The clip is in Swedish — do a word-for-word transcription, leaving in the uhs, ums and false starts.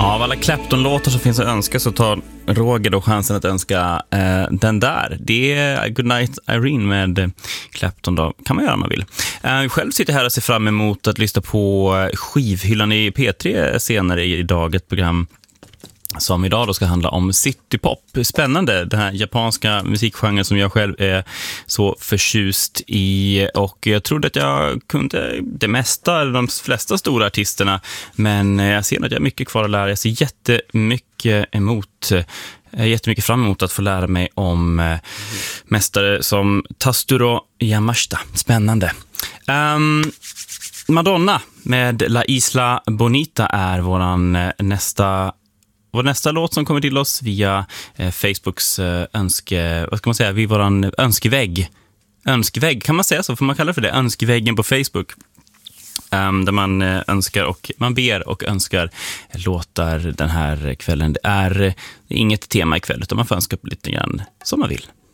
Av alla Clapton-låtar som finns att önska så tar Roger då chansen att önska eh, den där. Det är Goodnight Irene med Clapton då. Kan man göra om man vill. Eh, själv sitter jag här och ser fram emot att lyssna på skivhyllan i P tre senare i dag. Ett program som idag då ska handla om citypop. Spännande, den här japanska musikgenren som jag själv är så förtjust i. Och jag trodde att jag kunde det mesta, de flesta stora artisterna. Men jag ser att jag har mycket kvar att lära. Jag ser jättemycket emot... Jag är jättemycket fram emot att få lära mig om eh, mästare som Tatsuro Yamashita. Spännande. Um, Madonna med La Isla Bonita är våran eh, nästa... Vår nästa låt som kommer till oss via eh, Facebooks eh, önske... Vad ska man säga? Vid våran önskevägg. Önskevägg, kan man säga så? Får man kalla det för det? Önskeväggen på Facebook. Um, där man eh, önskar och man ber och önskar låtar den här kvällen. Det är, det är inget tema ikväll utan man får önska lite grann som man vill.